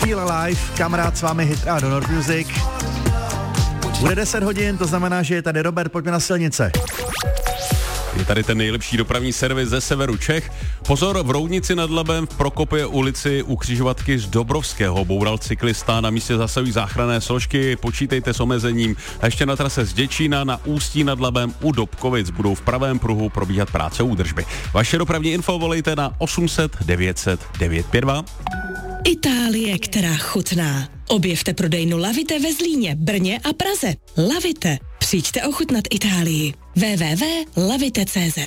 Feel Alive, kamarád s vámi Hit Radio Nord Music. Bude 10 hodin, to znamená, že je tady Robert, pojďme na silnice. Je tady ten nejlepší dopravní servis ze severu Čech. Pozor, v Roudnici nad Labem v Prokopě ulici u křižovatky z Dobrovského boural cyklista, na místě zasahují záchranné složky, počítejte s omezením. A ještě na trase z Děčína na Ústí nad Labem u Dobkovic budou v pravém pruhu probíhat práce údržby. Vaše dopravní info volejte na 800 900 952. Itálie, která chutná. Objevte prodejnu Lavite ve Zlíně, Brně a Praze. Lavite. Přijďte ochutnat Itálii. www.lavite.cz.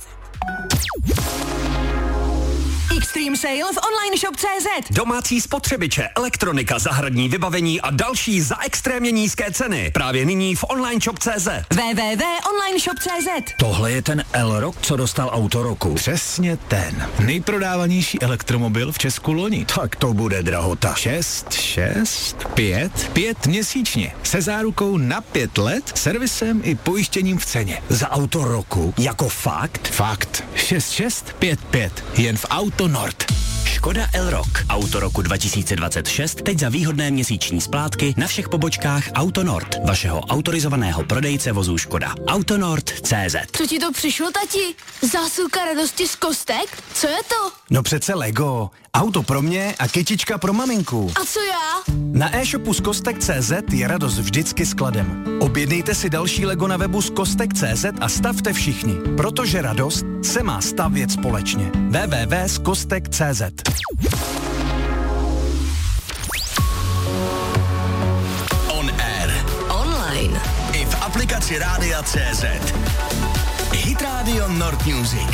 Extreme sale v online shop.cz. Domácí spotřebiče, elektronika, zahradní vybavení a další za extrémně nízké ceny. Právě nyní v online shop.cz. www.onlineshop.cz. Tohle je ten L-Rock, co dostal auto roku. Přesně ten. Nejprodávanější elektromobil v Česku loni. Tak to bude drahota. 5 měsíčně. Se zárukou na 5 let, servisem i pojištěním v ceně. Za auto roku? Jako fakt? Fakt. 6655. Jen v Auto Nord. Škoda L-Rock. Auto roku 2026 teď za výhodné měsíční splátky na všech pobočkách Auto Nord, vašeho autorizovaného prodejce vozů Škoda. Autonord.cz. Co ti to přišlo, tati? Zásilka radosti z kostek? Co je to? No přece Lego. Auto pro mě a kytička pro maminku. A co já? Na e-shopu z kostek.cz je radost vždycky skladem. Objednejte si další Lego na webu z kostek.cz a stavte všichni, protože radost se má stavět společně. www.skostek.cz. On air. Online. I v aplikaci Rádia.cz. Hit Radio Nord Music.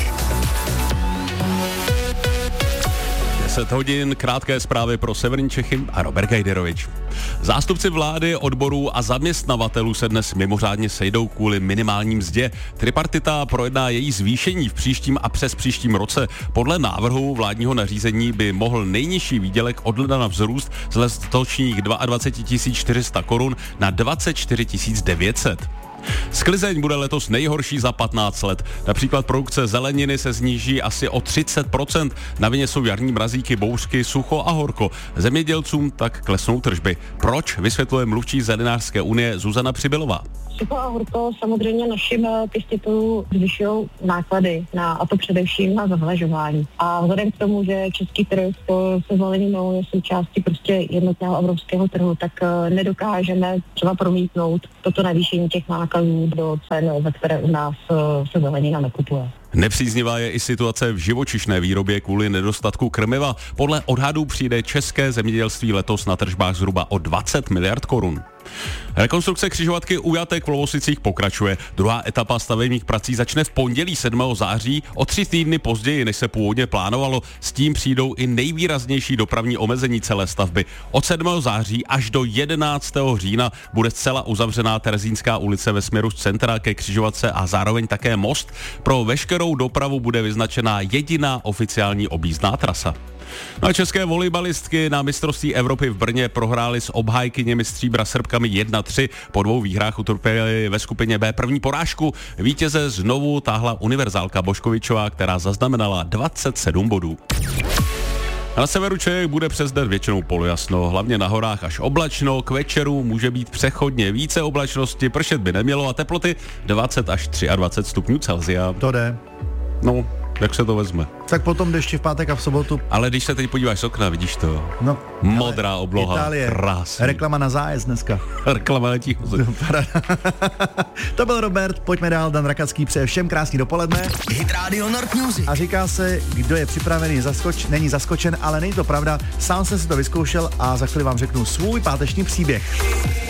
10 hodin, krátké zprávy pro severní Čechy a Robert Gajderovič. Zástupci vlády, odborů a zaměstnavatelů se dnes mimořádně sejdou kvůli minimální mzdě. Tripartita projedná její zvýšení v příštím a přes příštím roce. Podle návrhu vládního nařízení by mohl nejnižší výdělek od ledna vzrůst z letošních 22 400 korun na 24 900. Sklizeň bude letos nejhorší za 15 let. Například produkce zeleniny se sníží asi o 30%. Na vině jsou jarní mrazíky, bouřky, sucho a horko. Zemědělcům tak klesnou tržby. Proč, vysvětluje mluvčí Zelenářské unie Zuzana Přibylová. Sucho a horko samozřejmě našim pěstitelům zvyšují náklady, a to především na zahlažování. A vzhledem k tomu, že český trh se zeleninou je součástí prostě jednotného evropského trhu, tak nedokážeme třeba promítnout toto navýšení těch nákladů do cen, za které u nás se zelenina nekupuje. Nepříznivá je i situace v živočišné výrobě kvůli nedostatku krmiva. Podle odhadů přijde české zemědělství letos na tržbách zhruba o 20 miliard korun. Rekonstrukce křižovatky u Jatek v Lovosicích pokračuje. Druhá etapa stavebních prací začne v pondělí 7. září, o 3 týdny později, než se původně plánovalo. S tím přijdou i nejvýraznější dopravní omezení celé stavby. Od 7. září až do 11. října bude zcela uzavřená Terezínská ulice ve směru z centra ke křižovatce a zároveň také most. Pro veškerou dopravu bude vyznačená jediná oficiální objízdná trasa. No a české volejbalistky na mistrovství Evropy v Brně prohrály s obhájkyněmi stříbra Srbkami 1-3. Po 2 výhrách utrpěli ve skupině B první porážku. Vítěze znovu táhla univerzálka Boškovičová, která zaznamenala 27 bodů. Na severu Čech bude přes den většinou polojasno, hlavně na horách až oblačno, k večeru může být přechodně více oblačnosti, pršet by nemělo a teploty 20 až 23 stupňů Celsia. To jde. No, jak se to vezme? Tak potom dešti v pátek a v sobotu. Ale když se teď podíváš z okna, vidíš to? No. Modrá obloha, Itálie. krásný. Reklama na zájezd dneska. Reklama na ticho. To byl Robert, pojďme dál, Dan Rakacký přeje všem krásný dopoledne. Hit Radio Nord Music. A říká se, kdo je připravený, není zaskočen, ale není to pravda. Sám jsem si to vyzkoušel a za chvíli vám řeknu svůj páteční příběh.